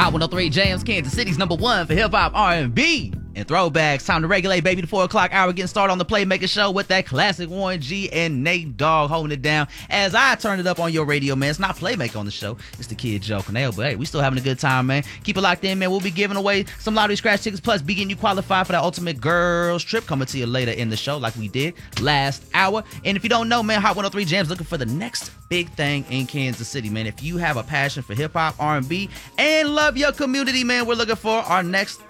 Hot 103 Jams, Kansas City's #1 for hip-hop, R&B, and throwbacks. Time to regulate, baby. The 4 o'clock hour getting started on the Playmaker Show with that classic Warren G and Nate Dogg holding it down. As I turn it up on your radio, man, it's not Playmaker on the show. It's the Kid Joe Canale. But hey, we still having a good time, man. Keep it locked in, man. We'll be giving away some lottery scratch tickets, plus be getting you qualified for that Ultimate Girls Trip coming to you later in the show like we did last hour. And if you don't know, man, Hot 103 Jams looking for the next big thing in Kansas City, man. If you have a passion for hip-hop, R&B, and love your community, man, we're looking for our next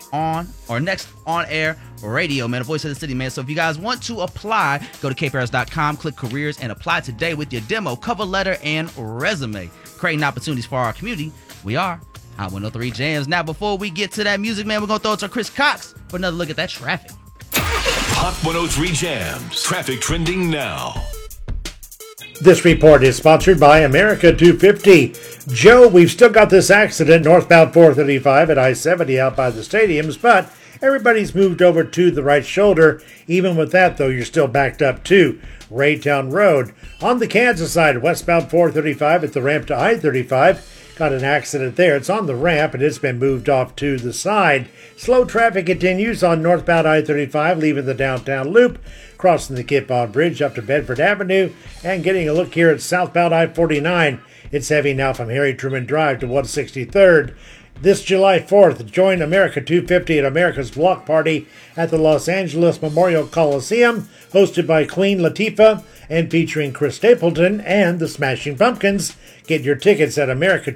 on-air radio, man, a voice of the city, man. So if you guys want to apply, go to kparis.com, click careers, and apply today with your demo, cover letter, and resume. Creating opportunities for our community. We are Hot 103 Jams. Now, before we get to that music, man, we're going to throw it to Chris Cox for another look at that traffic. Hot 103 Jams. Traffic trending now. This report is sponsored by America 250. Joe, we've still got this accident northbound 435 at I-70 out by the stadiums, but everybody's moved over to the right shoulder. Even with that, though, you're still backed up to Raytown Road. On the Kansas side, westbound 435 at the ramp to I-35. Got an accident there. It's on the ramp, and it's been moved off to the side. Slow traffic continues on northbound I-35, leaving the downtown loop, crossing the Kit Bond Bridge up to Bedford Avenue, and getting a look here at southbound I-49. It's heavy now from Harry Truman Drive to 163rd. This July 4th, join America 250 at America's Block Party at the Los Angeles Memorial Coliseum, hosted by Queen Latifah and featuring Chris Stapleton and the Smashing Pumpkins. Get your tickets at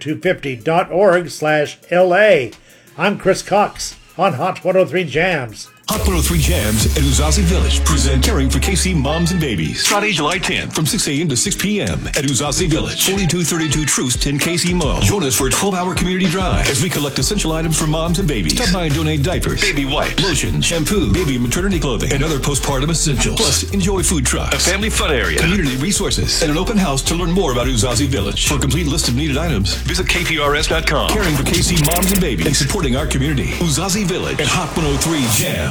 america250.org/LA. I'm Chris Cox on Hot 103 Jams. Hot 103 Jams at Uzazi Village present Caring for KC Moms and Babies. Friday, July 10th from 6 a.m. to 6 p.m. at Uzazi Village, 4232 Troost in KC Mo. Join us for a 12-hour community drive as we collect essential items for moms and babies. Stop by and donate diapers, baby wipes, lotion, shampoo, baby and maternity clothing, and other postpartum essentials. Plus, enjoy food trucks, a family fun area, community resources, and an open house to learn more about Uzazi Village. For a complete list of needed items, visit kprs.com. Caring for KC Moms and Babies and supporting our community. Uzazi Village and Hot 103 Jams.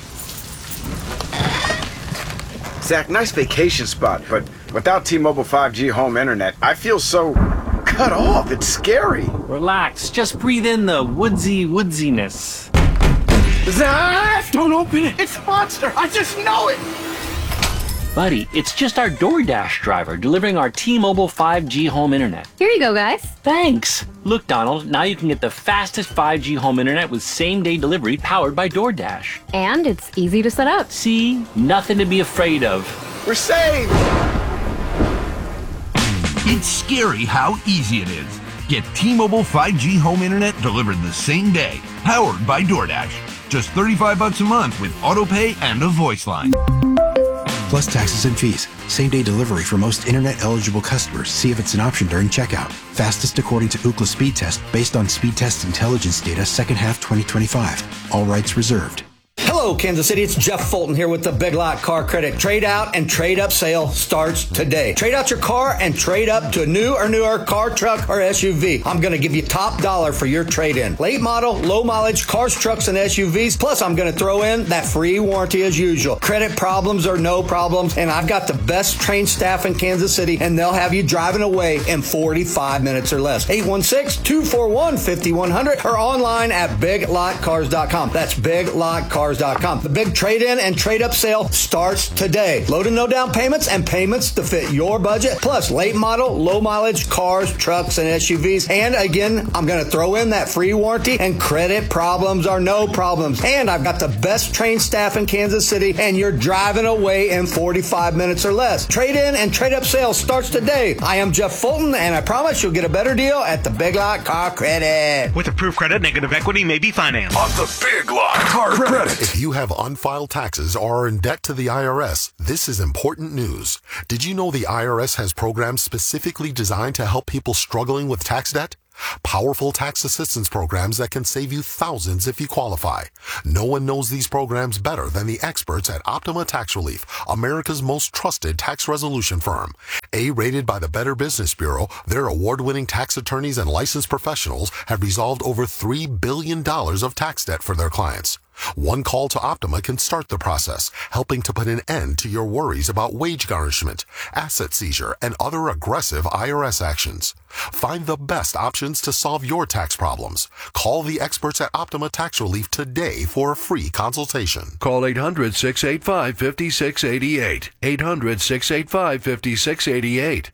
Zach, nice vacation spot, but without T-Mobile 5G home internet, I feel so cut off. It's scary. Relax. Just breathe in the woodsiness. Zach! Don't open it. It's a monster. I just know it. Buddy, it's just our DoorDash driver delivering our T-Mobile 5G home internet. Here you go, guys. Thanks. Look, Donald, now you can get the fastest 5G home internet with same-day delivery powered by DoorDash. And it's easy to set up. See? Nothing to be afraid of. We're saved. It's scary how easy it is. Get T-Mobile 5G home internet delivered the same day, powered by DoorDash. Just $35 a month with autopay and a voice line. Plus taxes and fees. Same-day delivery for most internet-eligible customers. See if it's an option during checkout. Fastest according to Ookla Speed Test, based on Speed Test intelligence data, second half 2025. All rights reserved. Hello, Kansas City. It's Jeff Fulton here with the Big Lot Car Credit. Trade out and trade up sale starts today. Trade out your car and trade up to a new or newer car, truck, or SUV. I'm going to give you top dollar for your trade-in. Late model, low mileage cars, trucks, and SUVs. Plus, I'm going to throw in that free warranty as usual. Credit problems or no problems. And I've got the best trained staff in Kansas City, and they'll have you driving away in 45 minutes or less. 816-241-5100 or online at biglotcars.com. That's biglotcars.com. The big trade-in and trade-up sale starts today. Low to no down payments and payments to fit your budget. Plus, late model, low mileage cars, trucks, and SUVs. And again, I'm going to throw in that free warranty, and credit problems are no problems. And I've got the best trained staff in Kansas City, and you're driving away in 45 minutes or less. Trade-in and trade-up sale starts today. I am Jeff Fulton, and I promise you'll get a better deal at the Big Lot Car Credit. With approved credit, negative equity may be financed. On the Big Lot Car Credit. If you have unfiled taxes or are in debt to the IRS, this is important news. Did you know the IRS has programs specifically designed to help people struggling with tax debt? Powerful tax assistance programs that can save you thousands if you qualify. No one knows these programs better than the experts at Optima Tax Relief, America's most trusted tax resolution firm. A-rated by the Better Business Bureau, their award-winning tax attorneys and licensed professionals have resolved over $3 billion of tax debt for their clients. One call to Optima can start the process, helping to put an end to your worries about wage garnishment, asset seizure, and other aggressive IRS actions. Find the best options to solve your tax problems. Call the experts at Optima Tax Relief today for a free consultation. Call 800-685-5688. 800-685-5688.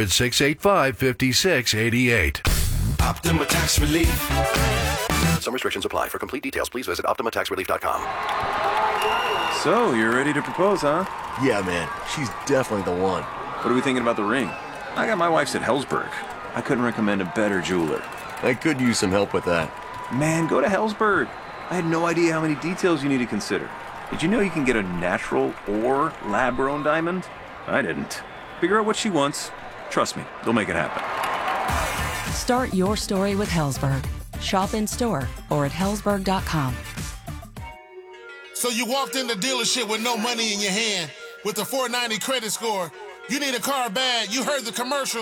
800-685-5688. Optima Tax Relief. Some restrictions apply. For complete details, please visit OptimaTaxRelief.com. So, you're ready to propose, huh? Yeah, man. She's definitely the one. What are we thinking about the ring? I got my wife's at Helzberg. I couldn't recommend a better jeweler. I could use some help with that. Man, go to Helzberg. I had no idea how many details you need to consider. Did you know you can get a natural or lab-grown diamond? I didn't. Figure out what she wants. Trust me, they'll make it happen. Start your story with Helzberg. Shop in store or at Helzberg.com. So you walked in the dealership with no money in your hand with a 490 credit score. You need a car bad. You heard the commercial.